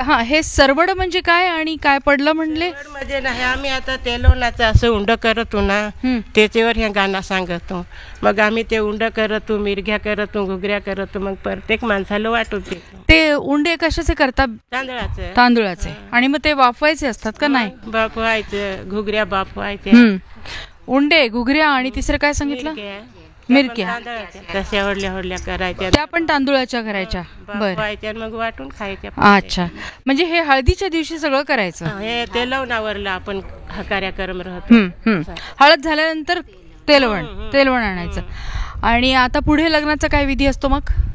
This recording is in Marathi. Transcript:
हा हे सरवड म्हणजे काय आणि काय पडलं म्हणले? म्हणजे नाही आम्ही आता तेलवणाचं असं उंड करतो ना, त्याच्यावर हे गाणं सांगतो. मग आम्ही ते उंड करतो, मिरघ्या करतो, घुगऱ्या करतो, मग प्रत्येक माणसाला वाटू देतो. ते उंडे कशाचे करतात? तांदळाचं. तांदूळाचे. आणि मग ते वाफवायचे असतात का? नाही, बाफवायचं, घुगऱ्या बाफवायचे. उंडे, घुगऱ्या आणि तिसरं काय सांगितलं? मिरक्या. तशा हडल्या करायच्या, त्या पण तांदूळाच्या करायच्या. बरं, बाफवायच्या मग वाटून खायच्या. अच्छा. म्हणजे हे हळदीच्या दिवशी सगळं करायचं. हे तेलवणावरला आपण हा कार्यक्रम राहतो. हळद झाल्यानंतर तेलवण आणायचं. आणि आता पुढे लग्नाचा काय विधी असतो मग?